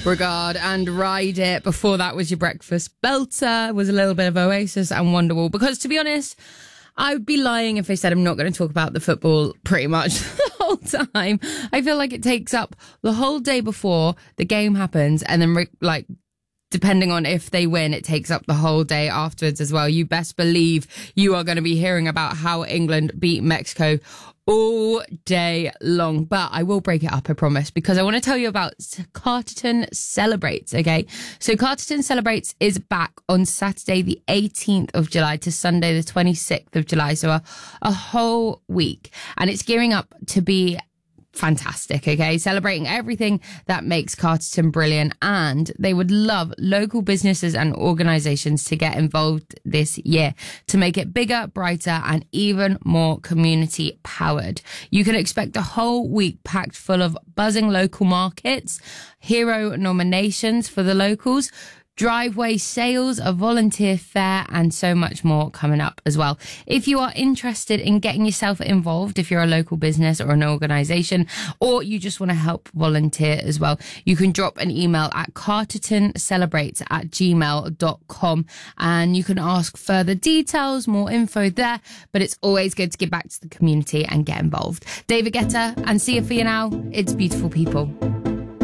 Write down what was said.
Regard and Ride It. Before that was your breakfast belter, was a little bit of Oasis and Wonderwall. Because to be honest, I would be lying if I said I'm not going to talk about the football pretty much the whole time. I feel like it takes up the whole day before the game happens, and then depending on if they win, it takes up the whole day afterwards as well. You best believe you are going to be hearing about how England beat Mexico all day long. But I will break it up, I promise, because I want to tell you about Carterton Celebrates, okay? So Carterton Celebrates is back on Saturday the 18th of July to Sunday the 26th of July, so a whole week. And it's gearing up to be fantastic, okay? Celebrating everything that makes Carterton brilliant, and they would love local businesses and organisations to get involved this year to make it bigger, brighter and even more community powered. You can expect a whole week packed full of buzzing local markets, hero nominations for the locals, driveway sales, a volunteer fair, and so much more coming up as well. If you are interested in getting yourself involved, if you're a local business or an organisation, or you just want to help volunteer as well, you can drop an email at cartertoncelebrates@gmail.com and you can ask further details, more info there, but it's always good to give back to the community and get involved. David Guetta and Sia for you now. It's Beautiful People.